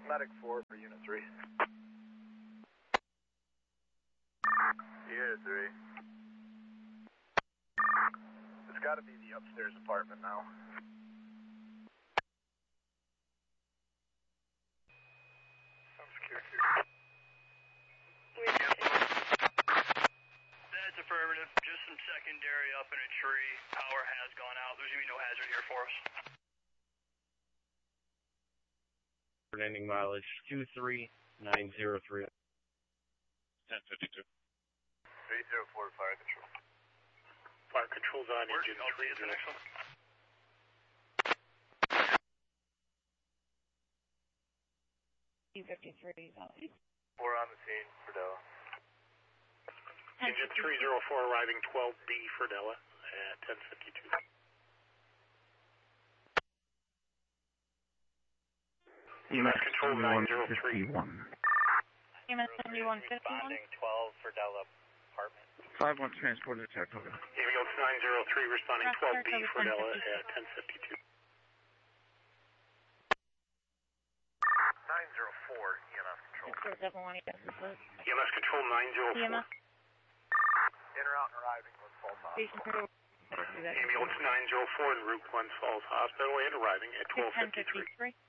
Medic 4 for Unit 3. Unit 3. It's got to be the upstairs apartment now. I'm secure here. That's affirmative. Just some secondary up in a tree. Power has gone out. There's going to be no hazard here for us. Ending mileage 23903. 1052. 304 fire control. Fire control's on engine I'll see you at the next one. U-53 on. 4 on the scene for Della. Engine 304 arriving 12B for Della at 1052. EMS control 903. EMS 7151. Responding 12 for Della apartment. 5-1 transport attack, over. Ambulance 903 responding 12B for Della at 1052. 904 EMS control. 671, yes, EMS control 904. EMS. In or out and arriving with false Station hospital. 2. Ambulance 904 en route 1 Falls Hospital and arriving at 1253. 1053.